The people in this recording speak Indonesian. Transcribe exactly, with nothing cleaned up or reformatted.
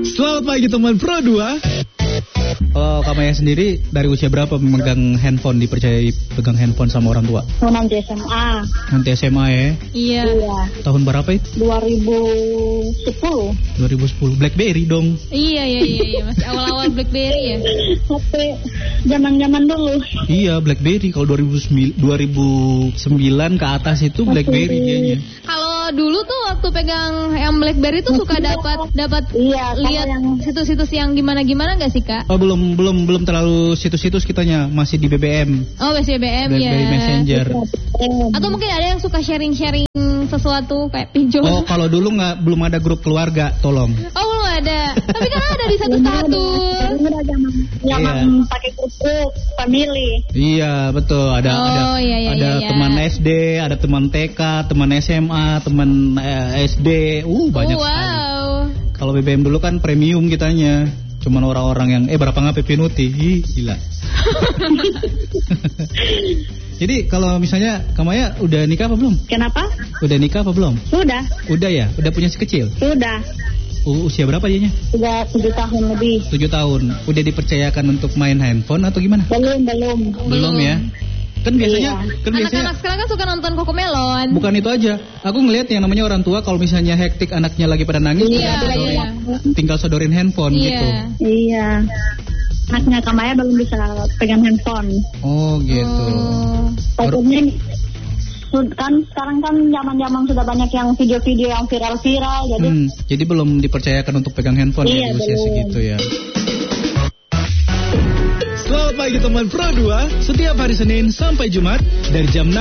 Selamat pagi teman Pro dua. Oh, Kamaya sendiri dari usia berapa memegang handphone, dipercayai pegang handphone sama orang tua? Oh, nanti S M A. Nanti S M A ya? Iya. Iya. Tahun berapa itu? dua ribu sepuluh. dua ribu sepuluh. Blackberry dong. Iya, iya, iya, iya. Masih awal-awal Blackberry ya? H P zaman-zaman dulu. Iya, Blackberry. Kalau dua ribu sembilan, dua ribu sembilan ke atas itu Blackberry kayaknya. Kalau dulu tuh waktu pegang yang Blackberry tuh suka dapat dapat Iya, lihat yang... situs-situs yang gimana-gimana nggak sih, Kak? Oh, belum belum belum terlalu situs-situs kitanya, masih di B B M. Oh, masih B B M ya. Blackberry Messenger. Atau mungkin ada yang suka sharing-sharing sesuatu kayak pinjol. Oh, kalau dulu nggak belum ada grup keluarga, tolong. Oh, belum ada. Tapi kan ada di satu-status. Udah zaman zaman Iya. pakai grup family. Iya, betul. Ada Oh, ada iya, iya, ada iya. teman S D, ada teman T K, teman S M A, teman eh, S D. Uh, banyak Oh, sekali. wow. Kalau B B M dulu kan premium kitanya. Cuman orang-orang yang eh berapa nggak P P Nuti. Ih, gila. Jadi kalau misalnya Kamaya udah nikah apa belum? Kenapa? Udah nikah apa belum? Sudah. Udah ya? Udah punya si kecil? Sudah. U- usia berapa dianya? Sudah tujuh tahun lebih. tujuh tahun. Udah dipercayakan untuk main handphone atau gimana? Belum, belum. Belum ya? Kan biasanya, Iya. kan biasanya Anak-anak sekarang kan suka nonton Cocomelon. bukan itu aja. Aku ngelihat yang namanya orang tua kalau misalnya hektik anaknya lagi pada nangis, Iya, tinggal sodorin, iya. tinggal sodorin handphone Iya. gitu. Iya. Anaknya Kamaya belum bisa pegang handphone. Oh gitu. Oh. Takutnya sud- kan sekarang kan zaman-zaman sudah banyak yang video-video yang viral-viral, jadi Hmm, jadi belum dipercayakan untuk pegang handphone Iya, ya, di usia belum. segitu ya. Selamat pagi teman Pro dua. Setiap hari Senin sampai Jumat dari jam enam